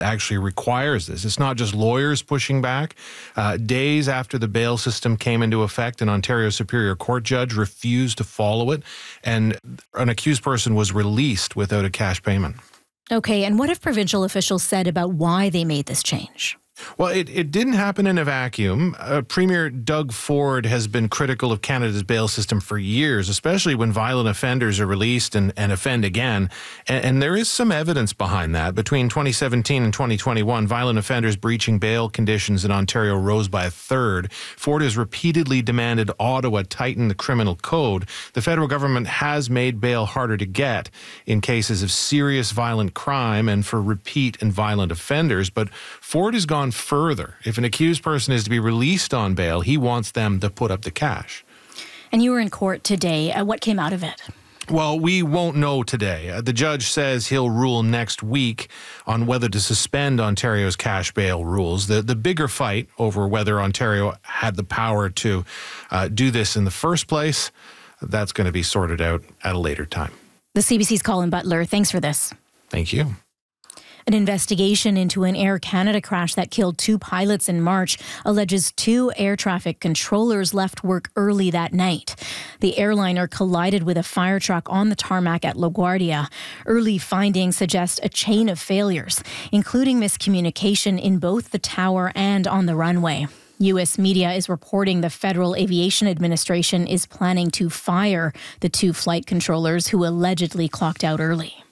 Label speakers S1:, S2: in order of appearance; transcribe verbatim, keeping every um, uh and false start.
S1: actually requires this. It's not just lawyers pushing back. Uh, days after the bail system came into effect, an Ontario Superior Court judge refused to follow it, and an accused person was released without a cash payment.
S2: Okay, and what have provincial officials said about why they made this change?
S1: Well, it, it didn't happen in a vacuum. Uh, Premier Doug Ford has been critical of Canada's bail system for years, especially when violent offenders are released and, and offend again. And, and there is some evidence behind that. Between twenty seventeen and twenty twenty-one, violent offenders breaching bail conditions in Ontario rose by a third. Ford has repeatedly demanded Ottawa tighten the criminal code. The federal government has made bail harder to get in cases of serious violent crime and for repeat and violent offenders. But Ford has gone further. If an accused person is to be released on bail, he wants them to put up the cash.
S2: And you were in court today. Uh, what came out of it?
S1: Well, we won't know today. Uh, the judge says he'll rule next week on whether to suspend Ontario's cash bail rules. The, the bigger fight over whether Ontario had the power to uh, do this in the first place, that's going to be sorted out at a later time.
S2: The C B C's Colin Butler, thanks for this.
S1: Thank you.
S2: An investigation into an Air Canada crash that killed two pilots in March alleges two air traffic controllers left work early that night. The airliner collided with a fire truck on the tarmac at LaGuardia. Early findings suggest a chain of failures, including miscommunication in both the tower and on the runway. U S media is reporting the Federal Aviation Administration is planning to fire the two flight controllers who allegedly clocked out early.